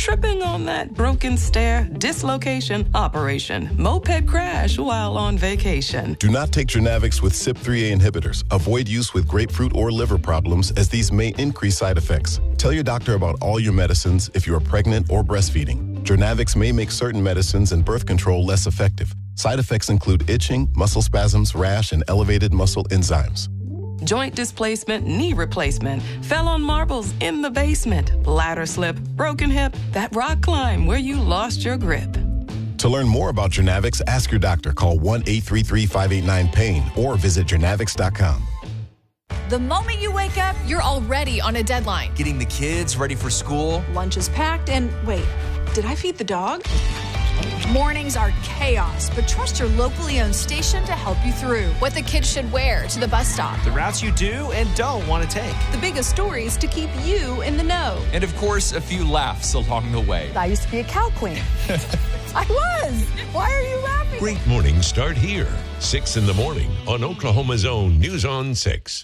tripping on that broken stair, dislocation, operation, moped crash while on vacation. Do not take Jernavix with CYP3A inhibitors. Avoid use with grapefruit or liver problems, as these may increase side effects. Tell your doctor about all your medicines if you are pregnant or breastfeeding. Jernavix may make certain medicines and birth control less effective. Side effects include itching, muscle spasms, rash, and elevated muscle enzymes. Joint displacement, knee replacement, fell on marbles in the basement, ladder slip, broken hip, that rock climb where you lost your grip. To learn more about Jernavix, ask your doctor. Call 1-833-589-PAIN or visit jernavix.com. The moment you wake up, you're already on a deadline. Getting the kids ready for school. Lunch is packed and wait, did I feed the dog? Mornings are chaos, but trust your locally owned station to help you through. What the kids should wear to the bus stop. The routes you do and don't want to take. The biggest stories to keep you in the know. And of course, a few laughs along the way. I used to be a cow queen. I was. Why are you laughing? Great mornings start here. 6 in the morning on Oklahoma's own News on 6.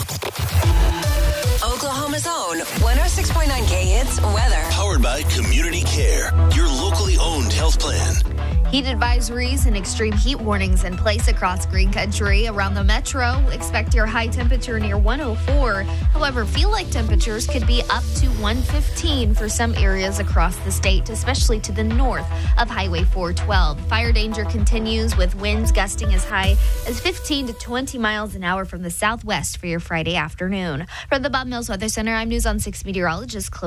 Oklahoma's own 106.9K Hits weather. Powered by Community Care, your locally owned health plan. Heat advisories and extreme heat warnings in place across Green Country. Around the metro, expect your high temperature near 104. However, feel like temperatures could be up to 115 for some areas across the state, especially to the north of Highway 412. Fire danger continues with winds gusting as high as 15 to 20 miles an hour from the southwest for your Friday afternoon. From the Bob Mills Weather Center, I'm News on 6 meteorologist Chloe